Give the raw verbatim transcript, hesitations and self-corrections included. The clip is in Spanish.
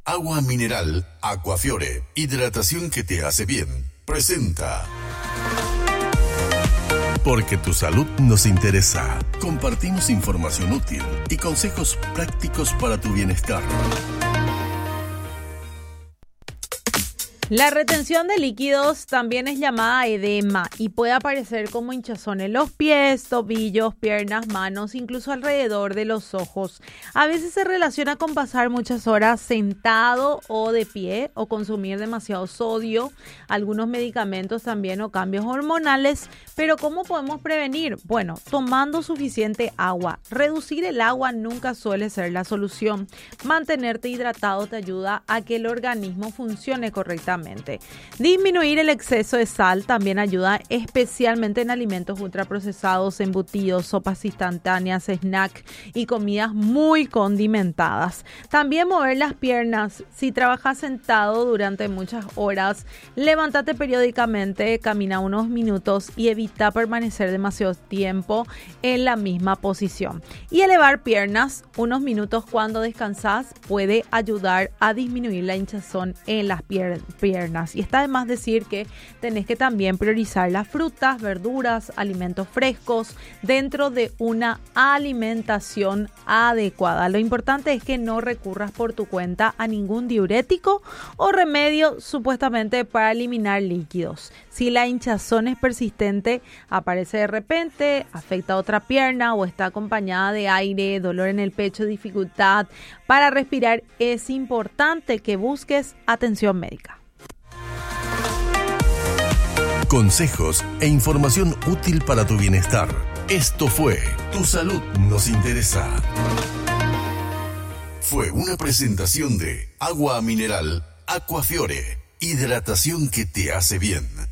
Agua mineral Aquafiore, hidratación que te hace bien, presenta. Porque tu salud nos interesa. Compartimos información útil y consejos prácticos para tu bienestar. La retención de líquidos también es llamada edema y puede aparecer como hinchazón en los pies, tobillos, piernas, manos, incluso alrededor de los ojos. A veces se relaciona con pasar muchas horas sentado o de pie o consumir demasiado sodio, algunos medicamentos también o cambios hormonales. Pero ¿cómo podemos prevenir? Bueno, tomando suficiente agua. Reducir el agua nunca suele ser la solución. Mantenerte hidratado te ayuda a que el organismo funcione correctamente. Disminuir el exceso de sal también ayuda, especialmente en alimentos ultraprocesados, embutidos, sopas instantáneas, snacks y comidas muy condimentadas. También mover las piernas. Si trabajas sentado durante muchas horas, levántate periódicamente, camina unos minutos y evita permanecer demasiado tiempo en la misma posición. Y elevar piernas unos minutos cuando descansas puede ayudar a disminuir la hinchazón en las piernas. piernas. Y está de más decir que tenés que también priorizar las frutas, verduras, alimentos frescos dentro de una alimentación adecuada. Lo importante es que no recurras por tu cuenta a ningún diurético o remedio supuestamente para eliminar líquidos. Si la hinchazón es persistente, aparece de repente, afecta a otra pierna o está acompañada de aire, dolor en el pecho, dificultad para respirar, es importante que busques atención médica. Consejos e información útil para tu bienestar. Esto fue Tu Salud Nos Interesa. Fue una presentación de Agua Mineral Aquafiore, hidratación que te hace bien.